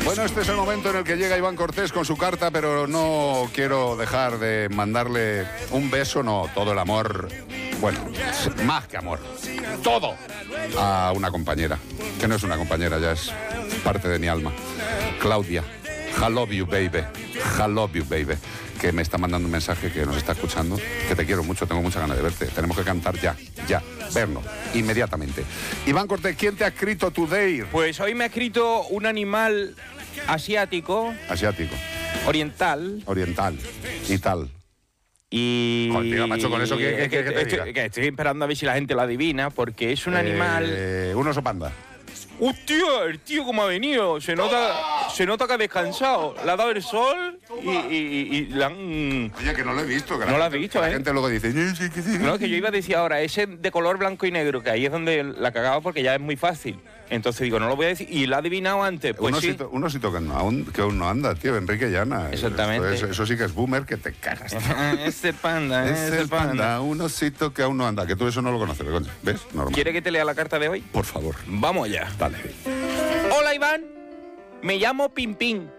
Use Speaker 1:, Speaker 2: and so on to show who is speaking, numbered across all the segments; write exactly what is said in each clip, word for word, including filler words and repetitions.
Speaker 1: Bueno, este es el momento en el que llega Iván Cortés con su carta, pero no quiero dejar de mandarle un beso, no, todo el amor, bueno, más que amor, todo, a una compañera, que no es una compañera, ya es parte de mi alma, Claudia. I love you, baby. I love you, baby. Que me está mandando un mensaje, que nos está escuchando, que te quiero mucho, tengo mucha ganas de verte. Tenemos que cantar ya, ya, vernos, inmediatamente. Iván Cortés, ¿quién te ha escrito today?
Speaker 2: Pues hoy me ha escrito un animal asiático.
Speaker 1: Asiático.
Speaker 2: Oriental.
Speaker 1: Oriental. Y tal.
Speaker 2: Y...
Speaker 1: Joder, macho, con eso, ¿qué, qué, qué, qué te
Speaker 2: estoy,
Speaker 1: diga?
Speaker 2: que estoy esperando a ver si la gente lo adivina, porque es un
Speaker 1: eh,
Speaker 2: animal...
Speaker 1: Un oso panda.
Speaker 2: ¡Hostia! El tío cómo ha venido. Se nota, se nota que ha descansado. Le ha dado el sol y, y, y, y le han...
Speaker 1: Oye, que no lo he visto. Que
Speaker 2: no
Speaker 1: la
Speaker 2: lo has
Speaker 1: gente,
Speaker 2: visto,
Speaker 1: que
Speaker 2: ¿eh?
Speaker 1: La gente luego dice...
Speaker 2: No, es que yo iba a decir ahora, ese de color blanco y negro, que ahí es donde la cagaba porque ya es muy fácil. Entonces digo, no lo voy a decir. Y lo ha adivinado antes. Pues
Speaker 1: un,
Speaker 2: sí.
Speaker 1: osito, un osito que, no, aún, que aún no anda, tío, Enrique Llana.
Speaker 2: Exactamente.
Speaker 1: Esto es, eso sí que es boomer, que te cagas, tío.
Speaker 2: Es el panda,
Speaker 1: Es
Speaker 2: es
Speaker 1: el
Speaker 2: el panda.
Speaker 1: panda, un osito que aún no anda. Que tú eso no lo conoces, coño. ¿Ves? Normal.
Speaker 2: ¿Quiere que te lea la carta de hoy?
Speaker 1: Por favor.
Speaker 2: Vamos allá.
Speaker 1: Dale.
Speaker 2: Hola, Iván. Me llamo Pimpín.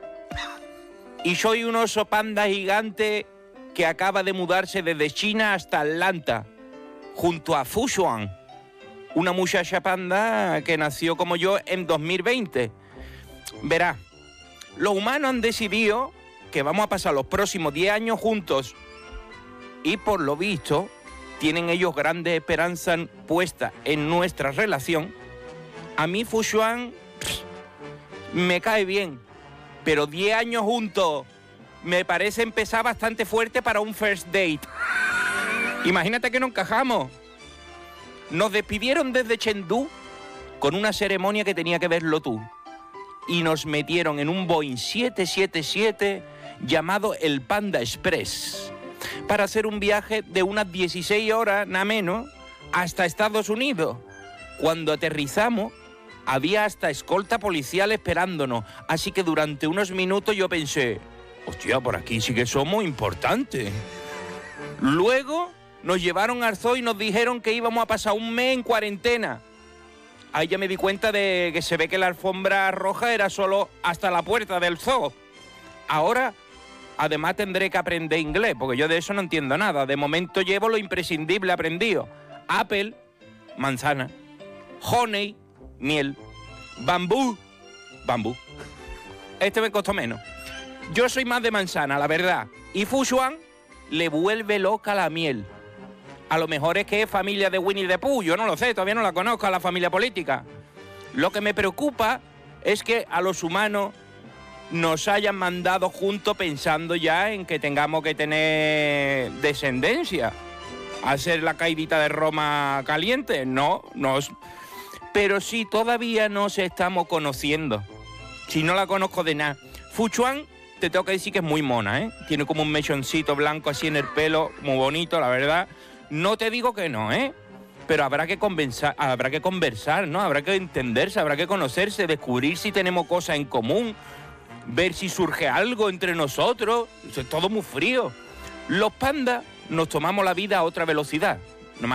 Speaker 2: Y soy un oso panda gigante que acaba de mudarse desde China hasta Atlanta, junto a Fushuan, una muchacha panda que nació como yo en dos mil veinte. Verá, los humanos han decidido que vamos a pasar los próximos diez años juntos y por lo visto tienen ellos grandes esperanzas puestas en nuestra relación. A mí Fushuan me cae bien, pero diez años juntos me parece empezar bastante fuerte para un first date. Imagínate que no encajamos. Nos despidieron desde Chengdu con una ceremonia que tenía que verlo tú. Y nos metieron en un Boeing siete siete siete llamado el Panda Express para hacer un viaje de unas dieciséis horas, nada menos, hasta Estados Unidos. Cuando aterrizamos, había hasta escolta policial esperándonos. Así que durante unos minutos yo pensé, hostia, por aquí sí que somos importantes. Luego nos llevaron al zoo y nos dijeron que íbamos a pasar un mes en cuarentena. Ahí ya me di cuenta de que se ve que la alfombra roja era solo hasta la puerta del zoo. Ahora, además tendré que aprender inglés, porque yo de eso no entiendo nada. De momento llevo lo imprescindible aprendido. Apple, manzana. Honey, miel. Bambú, bambú. Este me costó menos. Yo soy más de manzana, la verdad. Y Fushuan le vuelve loca la miel. A lo mejor es que es familia de Winnie the Pooh, yo no lo sé, todavía no la conozco a la familia política. Lo que me preocupa es que a los humanos nos hayan mandado juntos pensando ya en que tengamos que tener descendencia. ¿Hacer la caidita de Roma caliente? No, no. Pero sí, todavía nos estamos conociendo. Si no la conozco de nada. Fushuan, te tengo que decir que es muy mona, ¿eh? Tiene como un mechoncito blanco así en el pelo, muy bonito, la verdad. No te digo que no, ¿eh? Pero habrá que conversar, habrá que conversar, ¿no? Habrá que entenderse, habrá que conocerse, descubrir si tenemos cosas en común, ver si surge algo entre nosotros. Eso es todo muy frío. Los pandas nos tomamos la vida a otra velocidad.